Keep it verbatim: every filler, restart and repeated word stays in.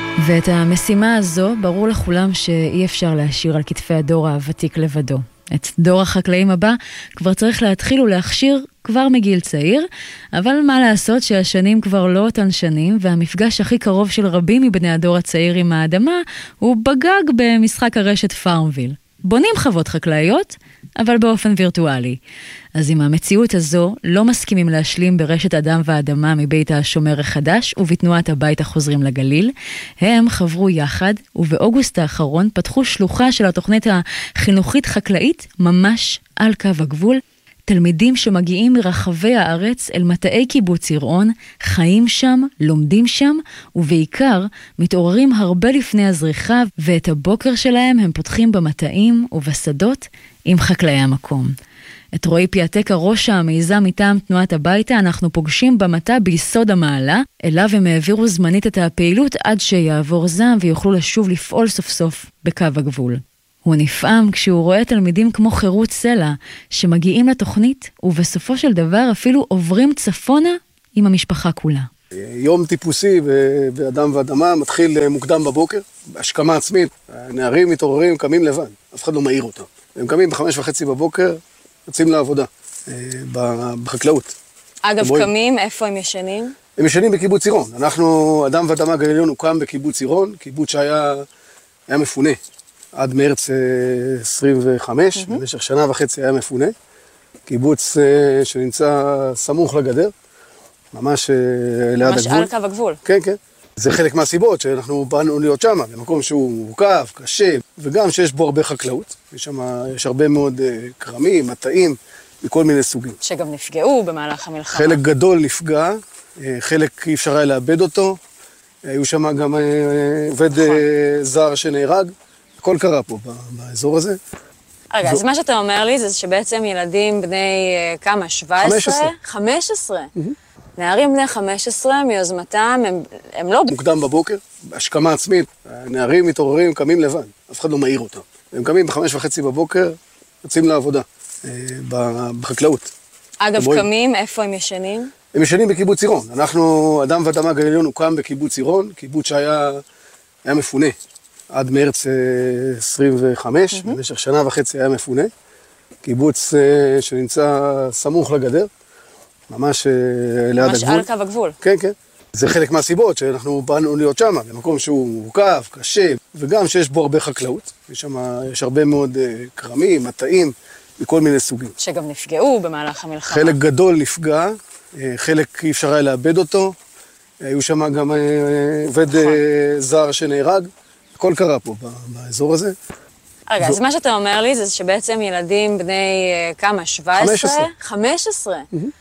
ואת המשימה הזו ברור לכולם שאי אפשר להשאיר על כתפי הדור הוותיק לבדו. את דור החקלאים הבא כבר צריך להתחיל ולהכשיר כבר מגיל צעיר, אבל מה לעשות שהשנים כבר לא אותן שנים, והמפגש הכי קרוב של רבים מבני הדור הצעיר עם האדמה הוא בגג במשחק הרשת פארמוויל. בונים חוות חקלאיות, אבל באופן וירטואלי. אז עם המציאות הזו לא מסכימים להשלים ברשת אדם ואדמה מבית השומר החדש ובתנועת הבית החוזרים לגליל. הם חברו יחד, ובאוגוסט האחרון פתחו שלוחה של התוכנית החינוכית חקלאית ממש על קו הגבול. תלמידים שמגיעים מרחבי הארץ אל מטעי קיבוץ יראון, חיים שם, לומדים שם, ובעיקר מתעוררים הרבה לפני הזריחה, ואת הבוקר שלהם הם פותחים במטעים ובשדות עם חקלאי המקום. את רועי פיאטקה, ראש המיזם מטעם תנועת הביתה, אנחנו פוגשים במטע ביסוד המעלה, אליו הם העבירו זמנית את הפעילות עד שיעבור זעם ויוכלו לשוב לפעול סוף סוף בקו הגבול. הוא נפעם כשהוא רואה תלמידים כמו חירות סלע שמגיעים לתוכנית ובסופו של דבר אפילו עוברים צפונה עם המשפחה כולה. יום טיפוסי באדם ואדמה מתחיל מוקדם בבוקר, בהשכמה עצמית. הנערים מתעוררים, קמים לבד, אף אחד לא מעיר אותם. הם קמים בחמש וחצי בבוקר, יוצאים לעבודה בחקלאות. אגב, קמים, איפה הם ישנים? הם ישנים בקיבוץ יראון. אנחנו, אדם ואדמה גליליון, הוקם בקיבוץ יראון, קיבוץ שהיה היה מפונה. עד מרץ עשרים וחמש, mm-hmm. במשך שנה וחצי היה מפונה. קיבוץ שנמצא סמוך לגדר, ממש ליד ממש הגבול. על קו הגבול. כן, כן. זה חלק מהסיבות שאנחנו באנו להיות שם, במקום שהוא מורכב, קשה, וגם שיש בו הרבה חקלאות. יש שם, יש הרבה מאוד קרמים, מטעים, מכל מיני סוגים. שגם נפגעו במהלך המלחמה. חלק גדול נפגע, חלק אי אפשר היה לאבד אותו. היו שם גם עובד נכון. זר שנהרג. הכל קרה פה באזור הזה. רגע, אז מה שאתה אומר לי זה שבעצם ילדים בני כמה? שבע עשרה? חמש עשרה. חמש עשרה? נערים בני חמש עשרה מיוזמתם, הם לא... מוקדם בבוקר, בהשכמה עצמית. הנערים מתעוררים, קמים לבד, אף אחד לא מעיר אותם. הם קמים בחמש וחצי בבוקר, יוצאים לעבודה בחקלאות. אגב, קמים, איפה הם ישנים? הם ישנים בקיבוץ יראון. אנחנו, אדם ואדמה גליליון, הוקם בקיבוץ יראון, קיבוץ שהיה היה מפונה. עד מרץ עשרים וחמש, mm-hmm. במשך שנה וחצי היה מפונה. קיבוץ שנמצא סמוך לגדר, ממש ליד ממש הגבול. על קו הגבול. כן, כן. זה חלק מהסיבות שאנחנו באנו להיות שם, במקום שהוא מורכב, קשה, וגם שיש בו הרבה חקלאות. יש שם, יש הרבה מאוד קרמים, מטעים, מכל מיני סוגים. שגם נפגעו במהלך המלחמה. חלק גדול נפגע, חלק אי אפשר היה לאבד אותו. היו שם גם עובד נכון. זר שנהרג. הכל קרה פה באזור הזה. רגע, אז מה שאתה אומר לי זה שבעצם ילדים בני כמה? שבע עשרה? חמש עשרה. חמש עשרה?